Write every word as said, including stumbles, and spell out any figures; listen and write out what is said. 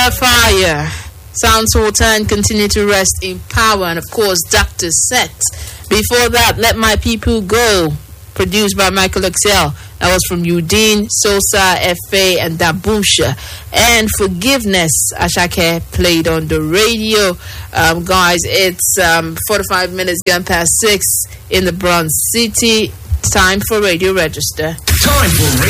by Fire. Sounds Water and Continue to Rest in Power. And of course, Doctor Set. Before that, Let My People Go. Produced by Michael Excel. That was from Udine, Sosa, F A, and Dabusha. And Forgiveness, Ashake played on the radio. Um, guys, it's um, forty-five minutes gone past six in the Bronx City. Time for Radio Register. Time for Radio